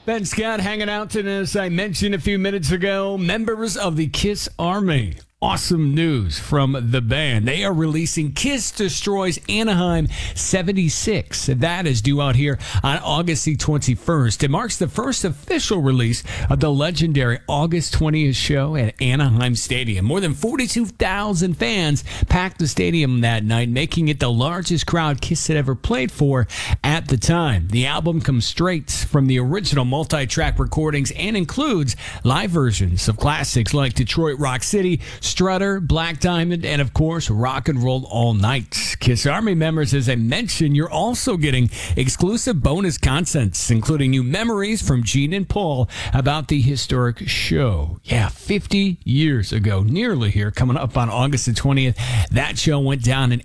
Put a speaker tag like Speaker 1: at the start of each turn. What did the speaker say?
Speaker 1: Ben Scott hanging out tonight, as I mentioned a few minutes ago. Members of the Kiss Army. Awesome news from the band. They are releasing Kiss Destroys Anaheim 76. That is due out here on August the 21st. It marks the first official release of the legendary August 20th show at Anaheim Stadium. More than 42,000 fans packed the stadium that night, making it the largest crowd Kiss had ever played for at the time. The album comes straight from the original multi-track recordings and includes live versions of classics like Detroit Rock City, Strutter, Black Diamond, and of course, Rock and Roll All Night. Kiss Army members, as I mentioned, you're also getting exclusive bonus contents, including new memories from Gene and Paul about the historic show. Yeah, 50 years ago, nearly here, coming up on August the 20th. That show went down in